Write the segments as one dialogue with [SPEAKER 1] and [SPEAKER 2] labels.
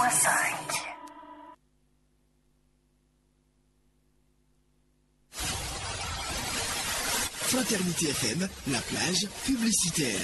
[SPEAKER 1] Fraternité FM, la plage publicitaire.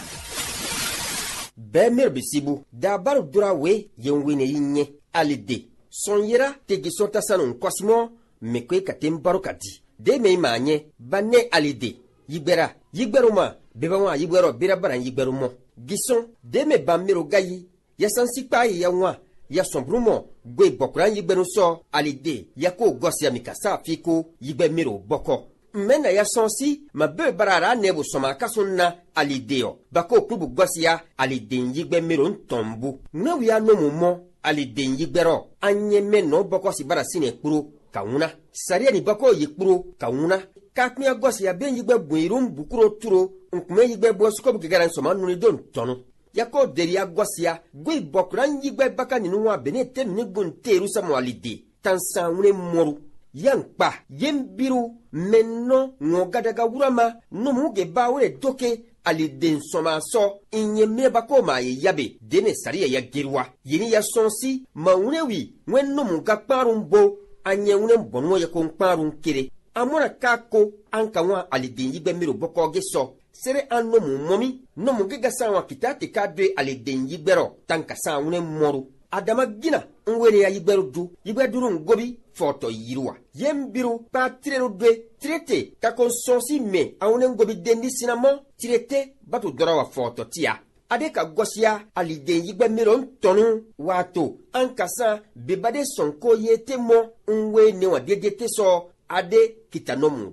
[SPEAKER 2] Bemer bisibu dabaru durawe yenwine yinye alide sonyera tegi sonta sanon kwasimo mekwe katem barokati de meimanye banne alide yigberuma bebawa yigbero birabaran yigberumo gison de me bamero gayi yasansipai yawa ya sombrumo gwe bokran yigberu so alide yako gosia mikasa fiko yigbemero boko mena ya sonsi ma be barara nebo soma kasonna alideo bako kubu gosia aliden yigbe mero ntombu na wi anomu mo aliden yigbero anye meno boko si bara sine kpuro kauna saria ni bako yikpuro kauna kaknya gosia ben yigbe buirum bukuro turo nkume yigbe bo skobu gegaran soma nuni don tonu yako deria gosia gwe bokran yigbe baka ni nuwa benete mnigun teru samo alide tansa une moru yankpa yembiru menno ngogadaga wurama numuge bawure doke aliden soma so inye meba ko ma yabe dene sariya ya gerwa yini ya sonsi maunewi wenno muga parumbo anye unem bonwo ya kon parun kire amona kako ankawa aliden yibe miro boko geso sere anno mu momi no muge sawa kitati kadwe aliden yibero tanka sa unem moru adama gina nwere ya yigberu ngobi foto yirwa yembiru pa tirero dwe tirete ka konsonsi me awune ngobi dendi sinamo tirete batu dorawa foto tia ade ka gosia aliden yigbe miron tonu wato ankasa bebade sonko yete mo nwe ne wa dedete so ade kitanomu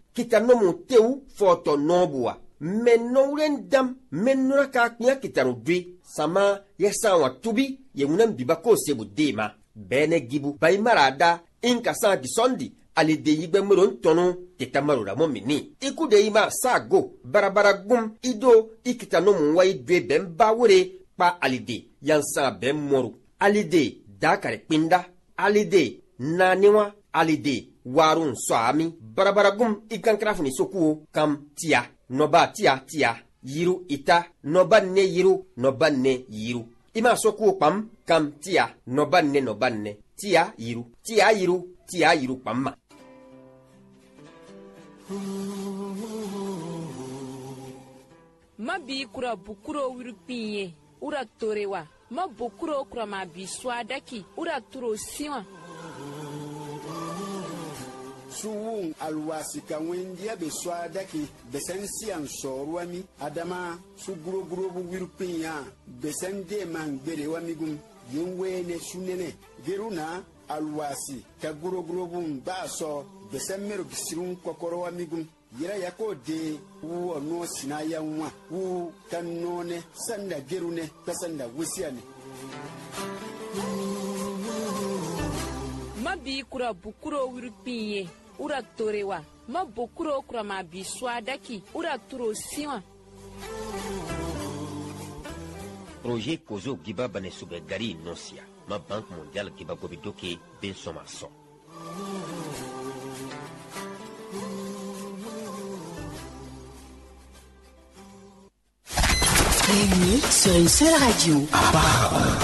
[SPEAKER 2] teu foto nobua menno rendam menno ka knya kitanu dwe sama yesa wa tubi yengunan bibako sebu dema bene gibu baimarada inka sa gisondi alide yigbe muron tonu tetamarura momini ikude ima sago barabara gum ido ikitano munwa idwe bemba wure pa alide yansa bemmoru alide dakare pinda alide naniwa alide warun swami barabara gum ikankrafuni sokuo kam tia noba tia yiru ita nobanne yiru ima sokuo pam kam tia nobanne tia yiru pamma
[SPEAKER 3] mabi kura bukuro wirupinye ura torewa mabukuro kura mabi swadaki ura turo siwa
[SPEAKER 4] suwun alwasi ka wendia be swadaki besensi an sorwami adama su guro bu wirpinya besende man gbere wamigum yenwene sunene geruna alwasi ka guro bu baso besemero bisirun kokoro wamigum yira yako de wu ono sinaya nwa wu kanone sanda gerune pesanda wisiane
[SPEAKER 3] mabi kura bukuro wirupinye ura torewa mabukuro kura mabi swadaki ura turo siwa
[SPEAKER 2] projet kozo giba bane sube gari nosia ma banque mondiale giba gobidoke ben somaso
[SPEAKER 1] Réunis sur une seule radio.